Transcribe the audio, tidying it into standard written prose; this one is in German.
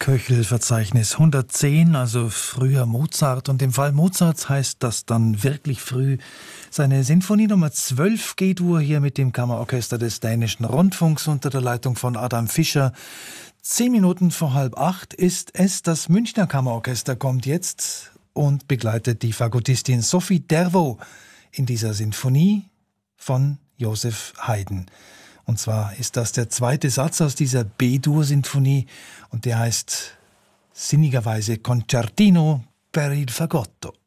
Köchel-Verzeichnis 110, also früher Mozart. Und im Fall Mozarts heißt das dann wirklich früh. Seine Sinfonie Nummer 12 G-Dur hier mit dem Kammerorchester des Dänischen Rundfunks unter der Leitung von Adam Fischer. 10 Minuten vor 7:30 ist es. Das Münchner Kammerorchester kommt jetzt und begleitet die Fagottistin Sophie Dervo in dieser Sinfonie von Joseph Haydn. Und zwar ist das der zweite Satz aus dieser B-Dur-Sinfonie und der heißt sinnigerweise Concertino per il Fagotto.